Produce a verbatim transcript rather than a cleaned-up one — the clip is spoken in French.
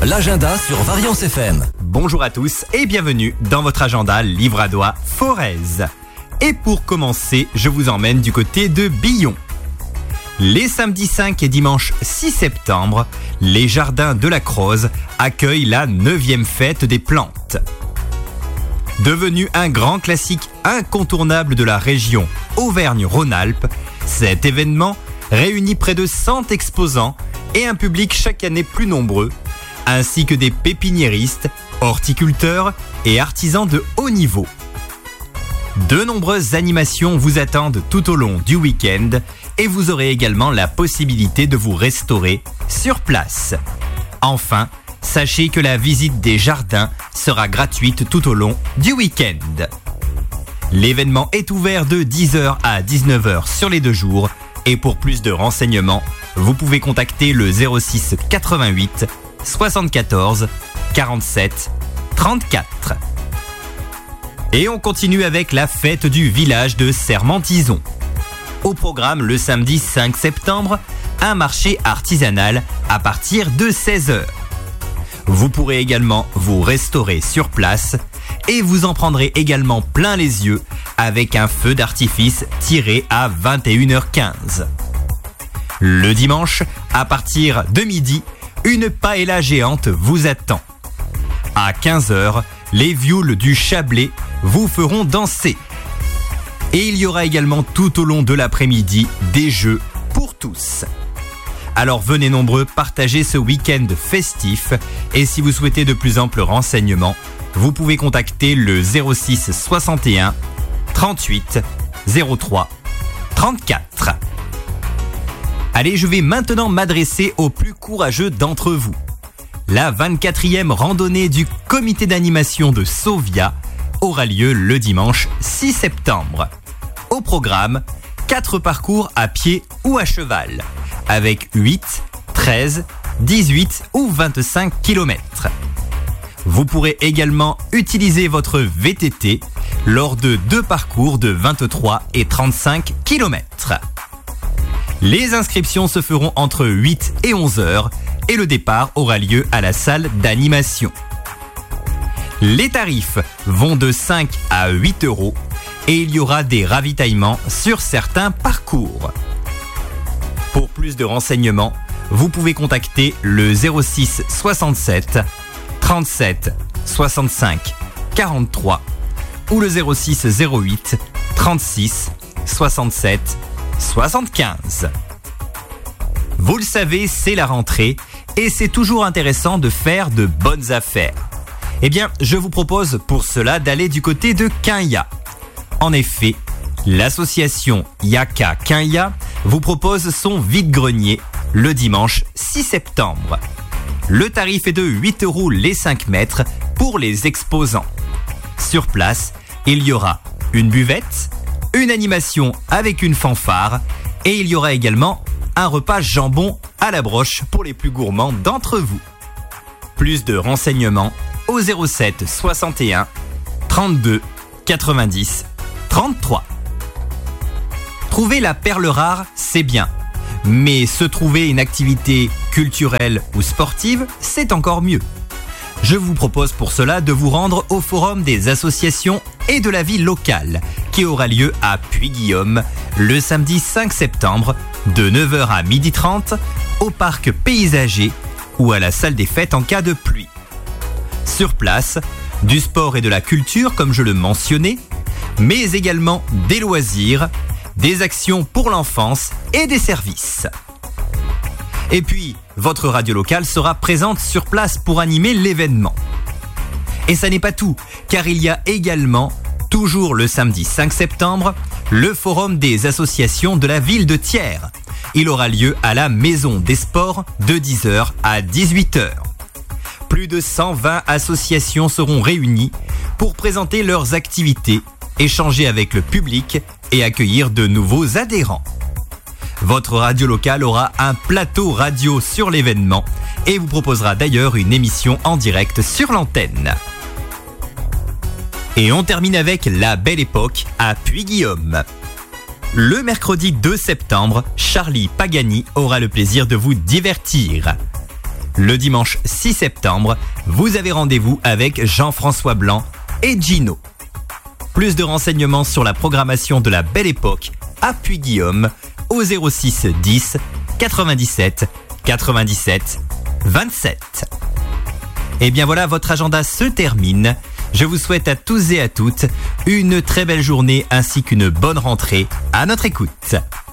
L'agenda sur Variance F M. Bonjour à tous et bienvenue dans votre agenda Livradois Forez. Et pour commencer, je vous emmène du côté de Billon. Les samedis cinq et dimanche six septembre, les jardins de la Croze accueillent la neuvième fête des plantes. Devenu un grand classique incontournable de la région Auvergne-Rhône-Alpes, cet événement réunit près de cent exposants et un public chaque année plus nombreux, ainsi que des pépiniéristes, horticulteurs et artisans de haut niveau. De nombreuses animations vous attendent tout au long du week-end et vous aurez également la possibilité de vous restaurer sur place. Enfin, sachez que la visite des jardins sera gratuite tout au long du week-end. L'événement est ouvert de dix heures à dix-neuf heures sur les deux jours et pour plus de renseignements, vous pouvez contacter le zéro six quatre-vingt-huit soixante-quatorze quarante-sept trente-quatre. Et on continue avec la fête du village de Sermentizon. Au programme le samedi cinq septembre, un marché artisanal à partir de seize heures. Vous pourrez également vous restaurer sur place et vous en prendrez également plein les yeux avec un feu d'artifice tiré à vingt et une heures quinze. Le dimanche, à partir de midi, une paella géante vous attend. À quinze heures, les viols du Chablais vous feront danser. Et il y aura également tout au long de l'après-midi des jeux pour tous. Alors venez nombreux partager ce week-end festif et si vous souhaitez de plus amples renseignements, vous pouvez contacter le zéro six soixante et un trente-huit zéro trois trente-quatre. Allez, je vais maintenant m'adresser aux plus courageux d'entre vous. La vingt-quatrième randonnée du comité d'animation de Sauvia aura lieu le dimanche six septembre. Au programme, quatre parcours à pied ou à cheval, avec huit, treize, dix-huit ou vingt-cinq kilomètres. Vous pourrez également utiliser votre V T T lors de deux parcours de vingt-trois et trente-cinq kilomètres. Les inscriptions se feront entre huit et onze heures et le départ aura lieu à la salle d'animation. Les tarifs vont de cinq à huit euros et il y aura des ravitaillements sur certains parcours. Pour plus de renseignements, vous pouvez contacter le zéro six soixante-sept trente-sept soixante-cinq quarante-trois ou le zéro six zéro huit trente-six soixante-sept soixante-quinze. Vous le savez, c'est la rentrée et c'est toujours intéressant de faire de bonnes affaires. Eh bien, je vous propose pour cela d'aller du côté de Quinya. En effet, l'association Yaka Quinya vous propose son vide-grenier le dimanche six septembre. Le tarif est de huit euros les cinq mètres pour les exposants. Sur place, il y aura une buvette, une animation avec une fanfare et il y aura également un repas jambon à la broche pour les plus gourmands d'entre vous. Plus de renseignements au zéro sept soixante et un trente-deux quatre-vingt-dix trente-trois. Trouver la perle rare, c'est bien. Mais se trouver une activité culturelle ou sportive, c'est encore mieux. Je vous propose pour cela de vous rendre au Forum des associations et de la vie locale, qui aura lieu à Puy-Guillaume le samedi cinq septembre de neuf heures à midi trente au parc paysager ou à la salle des fêtes en cas de pluie. Sur place, du sport et de la culture comme je le mentionnais, mais également des loisirs, des actions pour l'enfance et des services. Et puis, votre radio locale sera présente sur place pour animer l'événement. Et ça n'est pas tout, car il y a également, toujours le samedi cinq septembre, le forum des associations de la ville de Thiers. Il aura lieu à la Maison des Sports de dix heures à dix-huit heures. Plus de cent vingt associations seront réunies pour présenter leurs activités, échanger avec le public et accueillir de nouveaux adhérents. Votre radio locale aura un plateau radio sur l'événement et vous proposera d'ailleurs une émission en direct sur l'antenne. Et on termine avec la belle époque à Puy-Guillaume. Le mercredi deux septembre, Charlie Pagani aura le plaisir de vous divertir. Le dimanche six septembre, vous avez rendez-vous avec Jean-François Blanc et Gino. Plus de renseignements sur la programmation de la Belle Époque à Puy-Guillaume au zéro six dix quatre-vingt-dix-sept quatre-vingt-dix-sept vingt-sept. Et bien voilà, votre agenda se termine. Je vous souhaite à tous et à toutes une très belle journée ainsi qu'une bonne rentrée à notre écoute.